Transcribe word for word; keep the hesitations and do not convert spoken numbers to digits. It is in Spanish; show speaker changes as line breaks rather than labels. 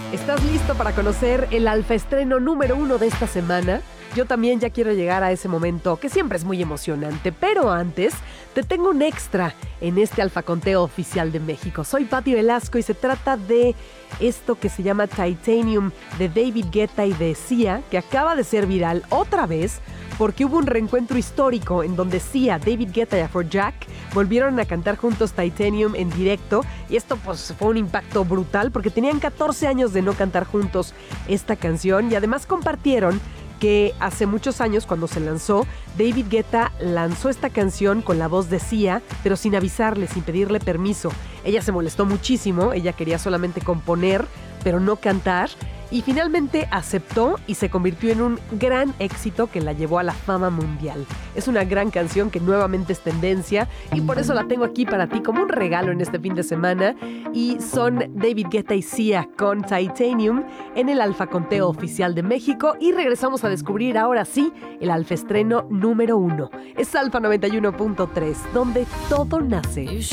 ¿Estás listo para conocer el alfaestreno número uno de esta semana? Yo también ya quiero llegar a ese momento que siempre es muy emocionante, pero antes te tengo un extra en este alfaconteo oficial de México. Soy Pati Velasco y se trata de esto que se llama Titanium de David Guetta y de Sia, que acaba de ser viral otra vez porque hubo un reencuentro histórico en donde Sia, David Guetta y Afrojack volvieron a cantar juntos Titanium en directo, y esto pues fue un impacto brutal porque tenían catorce años de no cantar juntos esta canción, y además compartieron que hace muchos años, cuando se lanzó, David Guetta lanzó esta canción con la voz de Sia, pero sin avisarle, sin pedirle permiso. Ella se molestó muchísimo, ella quería solamente componer, pero no cantar, y finalmente aceptó y se convirtió en un gran éxito que la llevó a la fama mundial. Es una gran canción que nuevamente es tendencia y por eso la tengo aquí para ti como un regalo en este fin de semana, y son David Guetta y Sia con Titanium en el alfaconteo oficial de México, y regresamos a descubrir ahora sí el alfaestreno número uno. Es Alfa noventa y uno punto tres, donde todo nace.